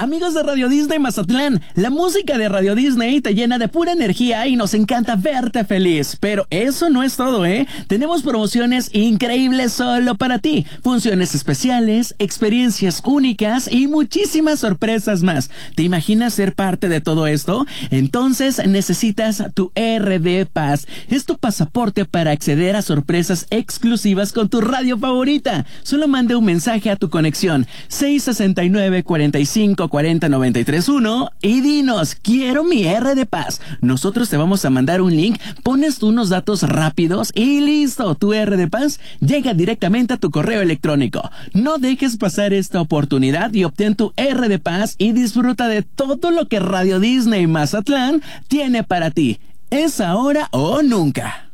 Amigos de Radio Disney Mazatlán, la música de Radio Disney te llena de pura energía y nos encanta verte feliz. Pero eso no es todo, ¿eh? Tenemos promociones increíbles solo para ti. Funciones especiales, experiencias únicas y muchísimas sorpresas más. ¿Te imaginas ser parte de todo esto? Entonces necesitas tu RD Pass. Es tu pasaporte para acceder a sorpresas exclusivas con tu radio favorita. Solo manda un mensaje a tu conexión 669 45 40 93 1 y dinos, quiero mi RD Pass. Nosotros te vamos a mandar un link, pones unos datos rápidos y listo, tu RD Pass llega directamente a tu correo electrónico. No dejes pasar esta oportunidad y obtén tu RD Pass y disfruta de todo lo que Radio Disney Mazatlán tiene para ti. Es ahora o nunca.